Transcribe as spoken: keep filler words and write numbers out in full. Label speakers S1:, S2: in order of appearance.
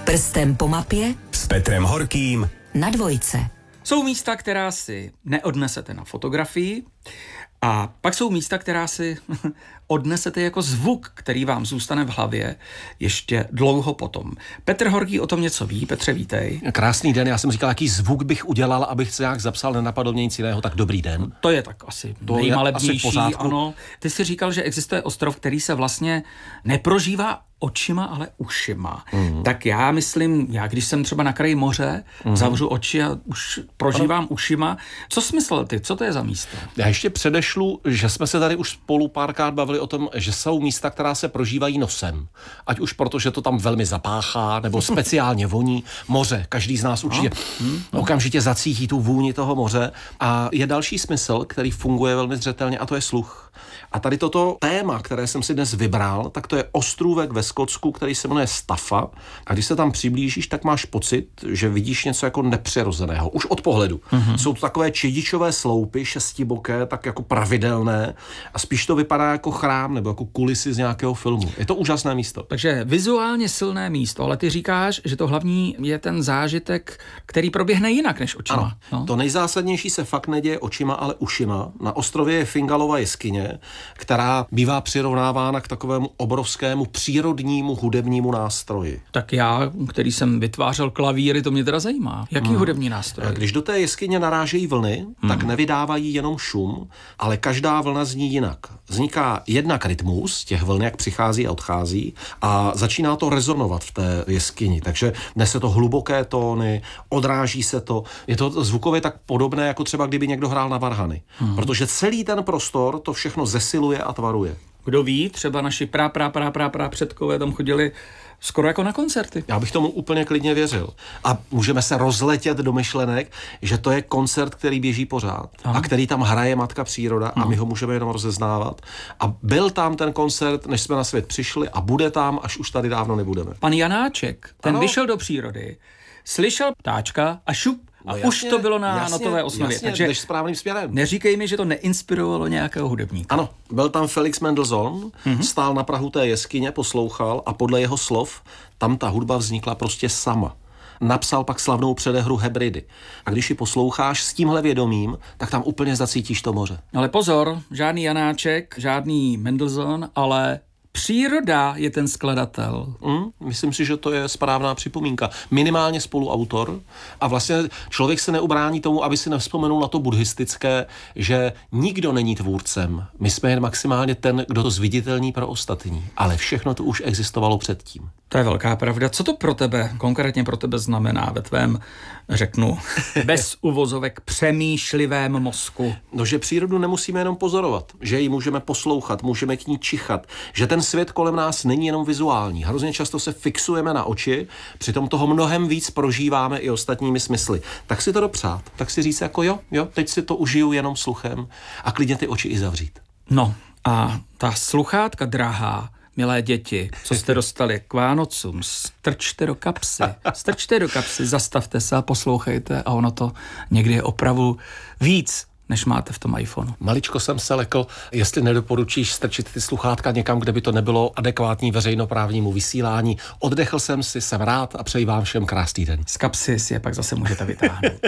S1: Prstem po mapě
S2: s Petrem Horkým
S1: na Dvojce.
S3: Jsou místa, která si neodnesete na fotografii, a pak jsou místa, která si odnesete jako zvuk, který vám zůstane v hlavě ještě dlouho potom. Petr Horký o tom něco ví. Petře, vítej.
S4: Krásný den, já jsem říkal, jaký zvuk bych udělal, abych se nějak zapsal, nenapadlo mě nic jiného, tak dobrý den.
S3: To je tak asi
S4: to
S3: nejmalebnější,
S4: asi
S3: ano. Ty jsi říkal, že existuje ostrov, který se vlastně neprožívá očima, ale ušima. Mm. Tak já myslím, já když jsem třeba na kraji moře, mm. zavřu oči a už prožívám ano. ušima. Co jsi myslel ty? Co to je za místo?
S4: Já ještě předešlu, že jsme se tady už spolu párkrát bavili o tom, že jsou místa, která se prožívají nosem. Ať už proto, že to tam velmi zapáchá, nebo speciálně voní. Moře, každý z nás určitě mm. okamžitě zacítí tu vůni toho moře. A je další smysl, který funguje velmi zřetelně, a to je sluch. A tady toto téma, které jsem si dnes vybral, tak to je ostrůvek ve Skotsku, který se jmenuje Staffa. A když se tam přiblížíš, tak máš pocit, že vidíš něco jako nepřirozeného. Už od pohledu. Mm-hmm. Jsou to takové čedičové sloupy, šestiboké, tak jako pravidelné. A spíš to vypadá jako chrám nebo jako kulisy z nějakého filmu. Je to úžasné místo.
S3: Takže vizuálně silné místo, ale ty říkáš, že to hlavní je ten zážitek, který proběhne jinak než očima.
S4: Ano,
S3: no?
S4: To nejzásadnější se fakt neděje očima, ale ušima. Na ostrově je Fingalova jeskyně, která bývá přirovnávána k takovému obrovskému přírodnímu hudebnímu nástroji.
S3: Tak já, který jsem vytvářel klavíry, to mě teda zajímá. Jaký hmm. hudební nástroj?
S4: Když do té jeskyně narážejí vlny, hmm. tak nevydávají jenom šum, ale každá vlna zní jinak. Vzniká jednak rytmus těch vln, jak přichází a odchází, a začíná to rezonovat v té jeskyni. Takže nese to hluboké tóny, odráží se to. Je to zvukově tak podobné, jako třeba kdyby někdo hrál na varhany. Hmm. Protože celý ten prostor to všechno zesiluje a tvaruje.
S3: Kdo ví, třeba naši prá, prá, prá, prá, prá předkové tam chodili skoro jako na koncerty.
S4: Já bych tomu úplně klidně věřil. A můžeme se rozletět do myšlenek, že to je koncert, který běží pořád. Aha. A který tam hraje Matka příroda a my ho můžeme jenom rozeznávat. A byl tam ten koncert, než jsme na svět přišli, a bude tam, až už tady dávno nebudeme.
S3: Pan Janáček, ten ano. vyšel do přírody, slyšel ptáčka a šup. A no jasně, už to bylo na jasně, notové osnově.
S4: Jasně,
S3: takže
S4: jdeš správným směrem.
S3: Neříkej mi, že to neinspirovalo nějakého hudebníka.
S4: Ano, byl tam Felix Mendelssohn, mm-hmm. stál na prahu té jeskyně, poslouchal a podle jeho slov tam ta hudba vznikla prostě sama. Napsal pak slavnou předehru Hebridy. A když ji posloucháš s tímhle vědomím, tak tam úplně zacítíš to moře.
S3: Ale pozor, žádný Janáček, žádný Mendelssohn, ale příroda je ten skladatel.
S4: Mm, myslím si, že to je správná připomínka. Minimálně spoluautor. A vlastně člověk se neubrání tomu, aby si nevzpomenul na to buddhistické, že nikdo není tvůrcem. My jsme jen maximálně ten, kdo to zviditelní pro ostatní. Ale všechno to už existovalo předtím.
S3: To je velká pravda. Co to pro tebe, konkrétně pro tebe znamená ve tvém, řeknu, bez uvozovek přemýšlivém mozku?
S4: No, že přírodu nemusíme jenom pozorovat, že ji můžeme poslouchat, můžeme k ní čichat, že ten svět kolem nás není jenom vizuální. Hrozně často se fixujeme na oči, přitom toho mnohem víc prožíváme i ostatními smysly. Tak si to dopřát, tak si říct jako jo, jo, teď si to užiju jenom sluchem a klidně ty oči i zavřít.
S3: No a ta sluchátka drahá, milé děti, co jste dostali k Vánocům, strčte do kapsy, strčte do kapsy, zastavte se a poslouchejte, a ono to někdy je opravdu víc, než máte v tom iPhoneu.
S4: Maličko jsem se lekl, jestli nedoporučíš strčit ty sluchátka někam, kde by to nebylo adekvátní veřejnoprávnímu vysílání. Oddechl jsem si, jsem rád a přeji vám všem krásný den.
S3: Z kapsy si je pak zase můžete vytáhnout.